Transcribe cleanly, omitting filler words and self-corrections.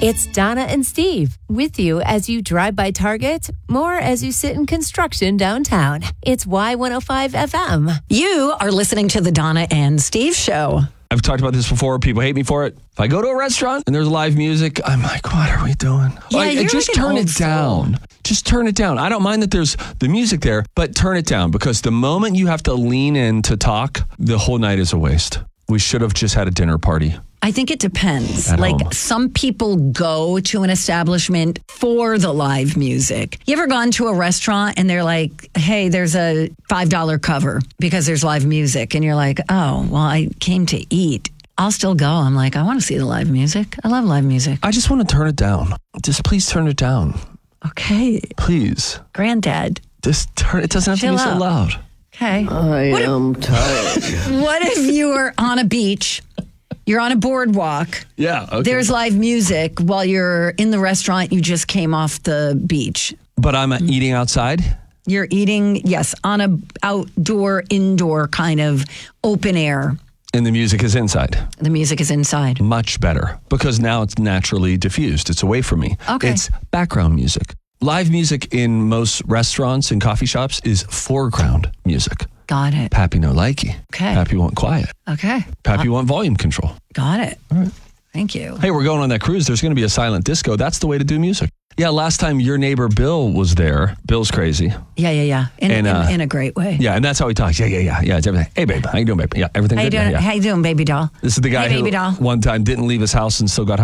It's Donna and Steve with you as you drive by Target, more as you sit in construction downtown. It's Y105 FM. You are listening to the Donna and Steve Show. I've talked about this before. People hate me for it. If I go to a restaurant and there's live music, I'm like, what are we doing? Yeah, you're just like an turn old it down. Just turn it down. I don't mind that there's the music there, but turn it down because the moment you have to lean in to talk, the whole night is a waste. We should have just had a dinner party. I think it depends. At like home. some people go to an establishment for the live music. You ever gone to a restaurant and they're like, hey, there's a $5 cover because there's live music. And you're like, oh, well, I came to eat. I'll still go. I'm like, I want to see the live music. I love live music. I just want to turn it down. Just please turn it down. Okay. Please. Granddad. Just turn it. doesn't have Chill to be so out. loud. Okay. I am tired. What if you were on a beach? You're on a boardwalk. Yeah. Okay. There's live music while you're in the restaurant. You just came off the beach. But I'm eating outside. You're eating, yes, on a outdoor, indoor kind of open air. And the music is inside. The music is inside. Much better because now it's naturally diffused. It's away from me. Okay. It's background music. Live music in most restaurants and coffee shops is foreground music. Got it. Pappy no likey. Okay. Pappy want quiet. Okay. Pappy want volume control. Got it. All right. Thank you. Hey, we're going on that cruise. There's going to be a silent disco. That's the way to do music. Yeah, last time your neighbor Bill was there. Bill's crazy. Yeah. In a great way. Yeah, and that's how he talks. Yeah. It's everything. Hey, babe. How you doing, babe? Yeah, everything How you good? doing? Yeah. How you doing, baby doll? This is the guy Hey, baby who doll. one time didn't leave his house and still got